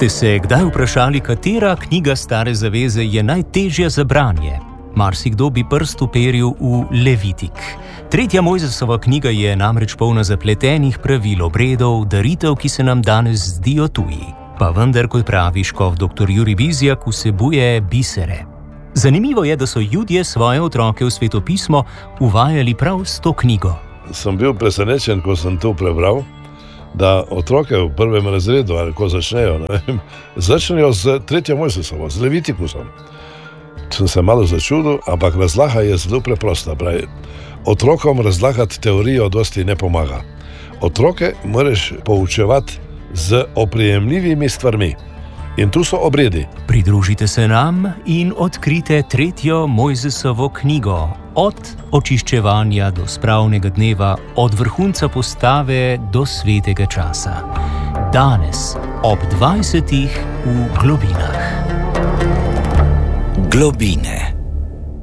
Ste se kdaj vprašali, katera knjiga Stare zaveze je najtežja za branje? Marsikdo bi prst uperil v Levitik. 3. Mojzesova knjiga je namreč polna zapletenih pravil, obredov, daritev, ki se nam danes zdijo tuji. Pa vendar, kot pravi škof dr. Jurij Bizjak, vsebuje bisere. Zanimivo je, da so Judje svoje otroke v svetopismo uvajali prav s to knjigo. Sem bil presenečen, ko sem to prebral, da otroke v 1. razredu, ali ko začnejo, začnejo z 3. Mojzesovo, z Levitikusom. Sem se malo začudil, ampak razlaga je zelo preprosta. Pravi, otrokom razlagati teorijo dosti ne pomaga. Otroke moraš poučevati z oprijemljivimi stvarmi. In tu so obredi. Pridružite se nam in odkrite 3. Mojzesovo knjigo. Od očiščevanja do spravnega dneva, od vrhunca postave do svetega časa. Danes ob 20. v Globinah. Globine.